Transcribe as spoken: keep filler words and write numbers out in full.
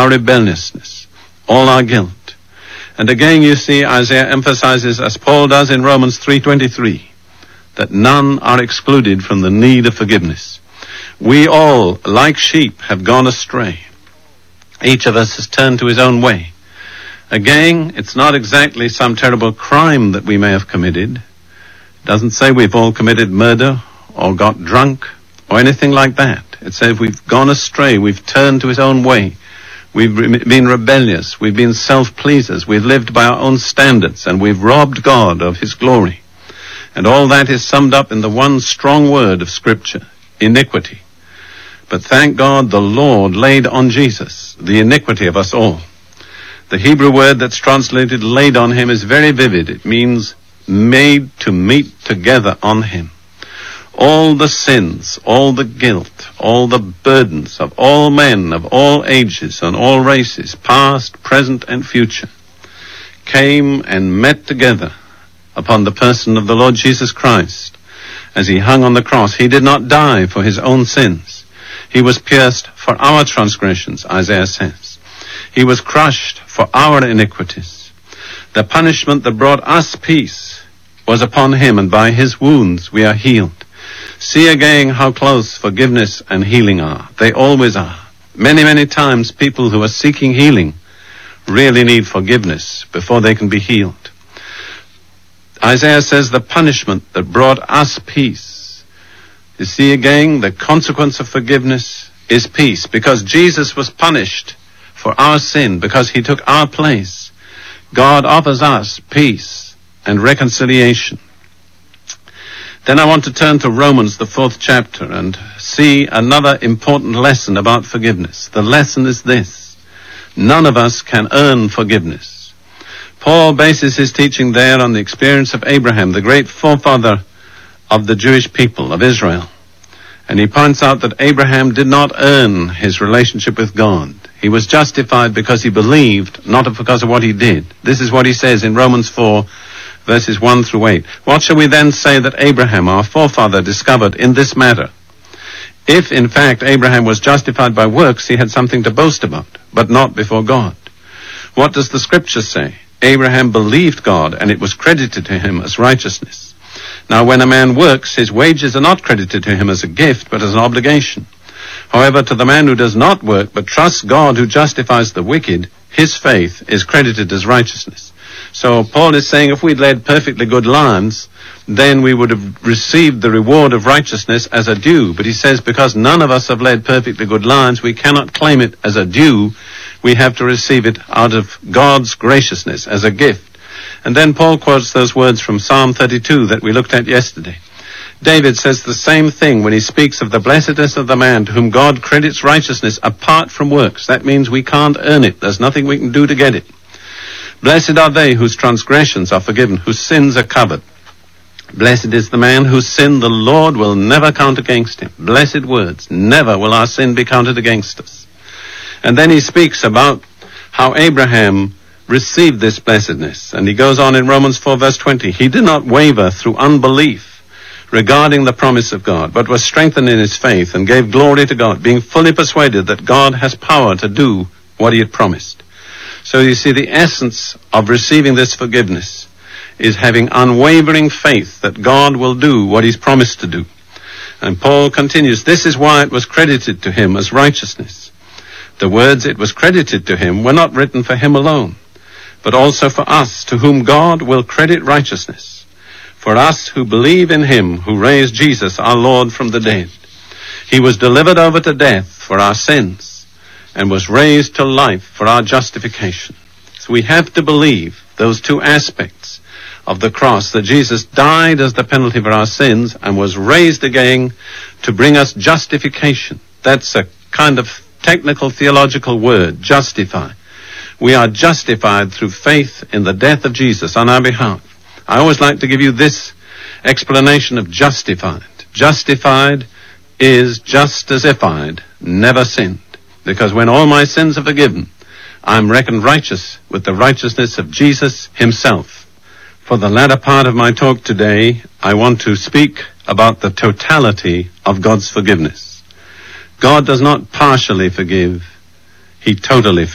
our rebelliousness, all our guilt. And again, you see, Isaiah emphasizes, as Paul does in Romans three twenty-three, that none are excluded from the need of forgiveness. We all, like sheep, have gone astray. Each of us has turned to his own way. Again, it's not exactly some terrible crime that we may have committed. It doesn't say we've all committed murder or got drunk or anything like that. It says we've gone astray, we've turned to his own way. We've re- been rebellious, we've been self-pleasers, we've lived by our own standards, and we've robbed God of his glory. And all that is summed up in the one strong word of Scripture, iniquity. But thank God the Lord laid on Jesus the iniquity of us all. The Hebrew word that's translated laid on him is very vivid. It means made to meet together on him. All the sins, all the guilt, all the burdens of all men of all ages and all races, past, present, and future, came and met together upon the person of the Lord Jesus Christ as he hung on the cross. He did not die for his own sins. He was pierced for our transgressions, Isaiah says. He was crushed for our iniquities. The punishment that brought us peace was upon him, and by his wounds we are healed. See again how close forgiveness and healing are. They always are. Many, many times people who are seeking healing really need forgiveness before they can be healed. Isaiah says the punishment that brought us peace. You see again, the consequence of forgiveness is peace, because Jesus was punished for our sin, because he took our place. God offers us peace and reconciliation. Then I want to turn to Romans, the fourth chapter, and see another important lesson about forgiveness. The lesson is this: none of us can earn forgiveness. Paul bases his teaching there on the experience of Abraham, the great forefather of the Jewish people of Israel. And he points out that Abraham did not earn his relationship with God. He was justified because he believed, not because of what he did. This is what he says in Romans four, verses one through eight. What shall we then say that Abraham, our forefather, discovered in this matter? If, in fact, Abraham was justified by works, he had something to boast about, but not before God. What does the Scripture say? Abraham believed God, and it was credited to him as righteousness. Now, when a man works, his wages are not credited to him as a gift, but as an obligation. However, to the man who does not work, but trusts God who justifies the wicked, his faith is credited as righteousness. So Paul is saying if we'd led perfectly good lives, then we would have received the reward of righteousness as a due. But he says because none of us have led perfectly good lives, we cannot claim it as a due. We have to receive it out of God's graciousness as a gift. And then Paul quotes those words from Psalm thirty-two that we looked at yesterday. David says the same thing when he speaks of the blessedness of the man to whom God credits righteousness apart from works. That means we can't earn it. There's nothing we can do to get it. Blessed are they whose transgressions are forgiven, whose sins are covered. Blessed is the man whose sin the Lord will never count against him. Blessed words. Never will our sin be counted against us. And then he speaks about how Abraham received this blessedness. And he goes on in Romans four verse twenty. He did not waver through unbelief regarding the promise of God, but was strengthened in his faith and gave glory to God, being fully persuaded that God has power to do what he had promised. So you see, the essence of receiving this forgiveness is having unwavering faith that God will do what he's promised to do. And Paul continues, this is why it was credited to him as righteousness. The words it was credited to him were not written for him alone, but also for us, to whom God will credit righteousness. For us who believe in him who raised Jesus our Lord from the dead. He was delivered over to death for our sins and was raised to life for our justification. So we have to believe those two aspects of the cross, that Jesus died as the penalty for our sins and was raised again to bring us justification. That's a kind of technical theological word, justify. We are justified through faith in the death of Jesus on our behalf. I always like to give you this explanation of justified. Justified is just as if I'd never sinned. Because when all my sins are forgiven, I'm reckoned righteous with the righteousness of Jesus himself. For the latter part of my talk today, I want to speak about the totality of God's forgiveness. God does not partially forgive, he totally forgives.